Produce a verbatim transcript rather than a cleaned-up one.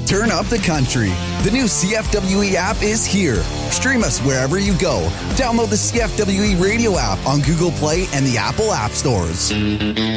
Turn up the country. The new C F W E app is here. Stream us wherever you go. Download the C F W E radio app on Google Play and the Apple App Stores.